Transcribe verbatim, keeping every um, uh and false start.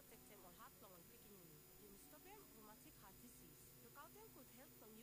protect them or heart-lung and quicken immune system, rheumatic heart disease. The calcium could help lung